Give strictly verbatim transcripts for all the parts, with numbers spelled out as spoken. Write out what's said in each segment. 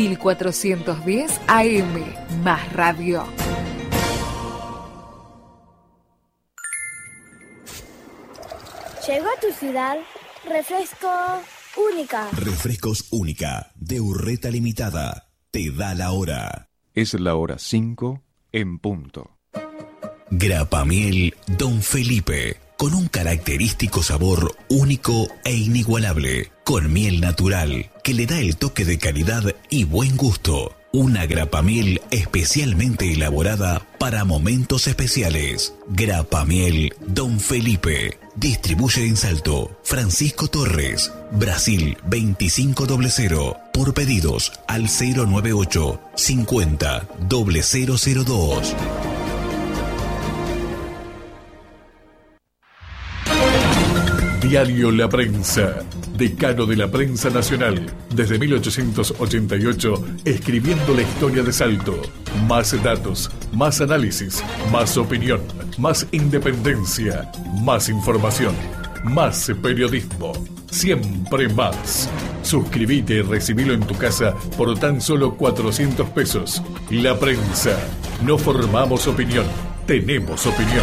mil cuatrocientos diez A M, más radio. Llegó a tu ciudad Refresco Única. Refrescos Única, de Urreta Limitada. Te da la hora. Es la hora cinco en punto. Grapamiel Don Felipe, con un característico sabor único e inigualable, con miel natural que le da el toque de calidad y buen gusto. Una grapamiel especialmente elaborada para momentos especiales. Grapamiel Don Felipe. Distribuye en Salto Francisco Torres, Brasil veinticinco cero cero. Por pedidos al cero nueve ocho cincuenta cero cero cero dos. Diario La Prensa, decano de la prensa nacional, desde mil ochocientos ochenta y ocho, escribiendo la historia de Salto. Más datos, más análisis, más opinión, más independencia, más información, más periodismo, siempre más. Suscríbete y recibilo en tu casa por tan solo cuatrocientos pesos. La Prensa, no formamos opinión, tenemos opinión.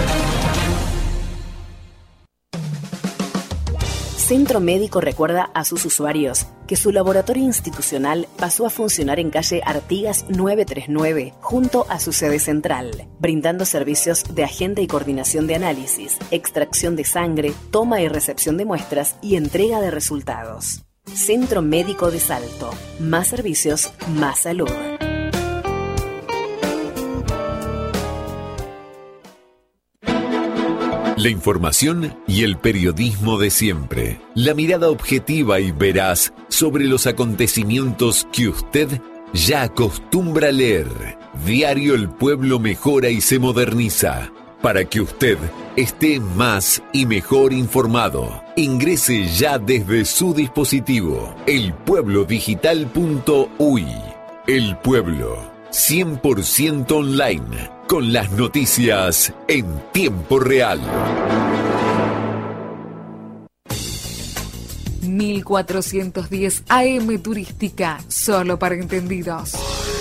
Centro Médico recuerda a sus usuarios que su laboratorio institucional pasó a funcionar en calle Artigas novecientos treinta y nueve, junto a su sede central, brindando servicios de agenda y coordinación de análisis, extracción de sangre, toma y recepción de muestras y entrega de resultados. Centro Médico de Salto. Más servicios, más salud. La información y el periodismo de siempre. La mirada objetiva y veraz sobre los acontecimientos que usted ya acostumbra leer. Diario El Pueblo mejora y se moderniza. Para que usted esté más y mejor informado, ingrese ya desde su dispositivo el pueblo digital punto u y. El Pueblo, cien por ciento online, con las noticias en tiempo real. mil cuatrocientos diez A M Turística, solo para entendidos.